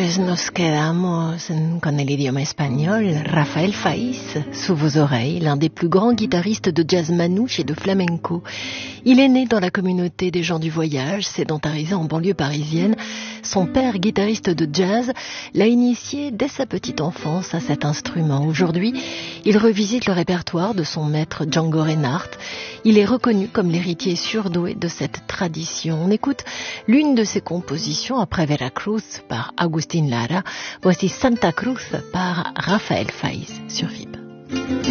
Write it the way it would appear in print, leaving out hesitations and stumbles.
Pues nos quedamos con el idioma espagnol. Rafael Faiz, sous vos oreilles, l'un des plus grands guitaristes de jazz manouche et de flamenco. Il est né dans la communauté des gens du voyage, sédentarisé en banlieue parisienne. Son père, guitariste de jazz, l'a initié dès sa petite enfance à cet instrument. Aujourd'hui, il revisite le répertoire de son maître Django Reinhardt. Il est reconnu comme l'héritier surdoué de cette tradition. On écoute l'une de ses compositions après Veracruz par Agustín Lara. Voici Santa Cruz par Rafael Faiz sur FIP.